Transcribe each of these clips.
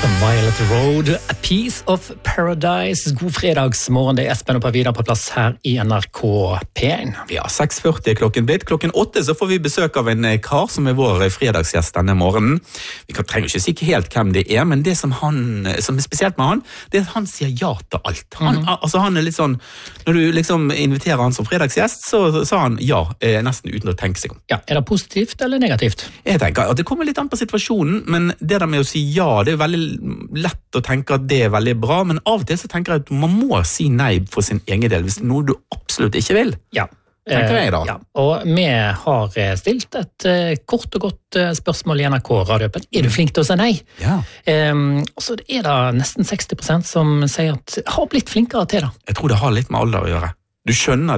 Violet Road, A Piece of Paradise. God fredagsmorgen, det Espen og Pavida på plass her i NRK P1. Ja, 6:40 klokken blitt. Klokken 8 så får vi besøk av en kar som vår fredagsgjest denne morgenen. Vi trenger ikke si helt hvem det men det som spesielt med han, det at han sier ja til alt. Han litt sånn, når du liksom inviterer han som fredagsgjest, så sa han ja, nesten uten å tenke seg om. Ja, det positivt eller negativt? Jeg tenker at det kommer litt an på situasjonen, men det der med å si ja, det veldig lett å tenke at det veldig bra, men av og til så tenker jeg at man må si nei for sin egen del, hvis det noe du absolutt ikke vil. Ja. Tenker jeg da. Ja. Og vi har stilt et kort og godt spørsmål i NRK radioøpen. Er du flink til å si nei? Ja. Og så det nesten 60% som sier at har blitt flinkere til det. Jeg tror det har litt med alder å gjøre. Du skjønner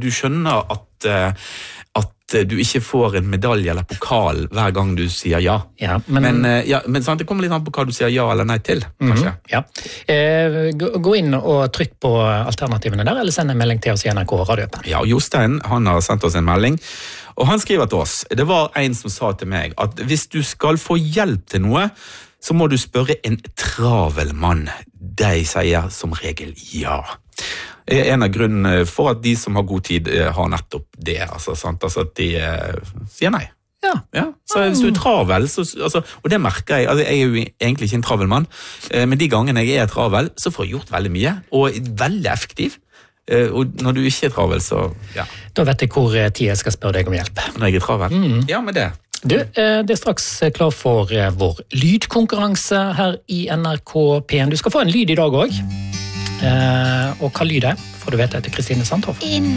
at du ikke får en medalje eller pokal hver gang du sier ja. Ja, men sant, det kommer litt an på hva du sier ja eller nei til, kanskje. Ja. Gå inn og trykk på alternativene der, eller send en melding til oss i NRK radioøpen. Ja, Jostein, han har sendt oss en melding, og han skriver til oss, det var en som sa til meg, at hvis du skal få hjelp til noe, så må du spørre en travel mann. De sier som regel ja. En av grunnen for at de som har god tid har nettopp det, sant? At de sier nei. Ja. Så hvis du travel, og det merker jeg, jeg jo egentlig ikke en travel mann, men de gangene jeg travel, så får jeg gjort veldig mye, og veldig effektiv. Og når du ikke travel, så ja. Da vet jeg hvor tid jeg skal spørre deg om hjelp. Når jeg travel? Ja, med det. Du, det straks klar for vår lydkonkurranse her i NRK P1. Du skal få en lyd i dag også. Og hva lyd får du vite etter Kristine Sandhoff.